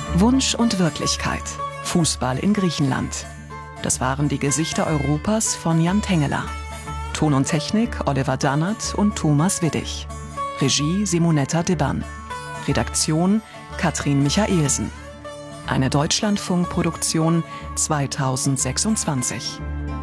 Wunsch und Wirklichkeit. Fußball in Griechenland. Das waren die Gesichter Europas von Jan Tengeler. Ton und Technik Oliver Dannert und Thomas Widdig. Regie Simonetta Dibban. Redaktion Katrin Michaelsen. Eine Deutschlandfunk-Produktion 2026.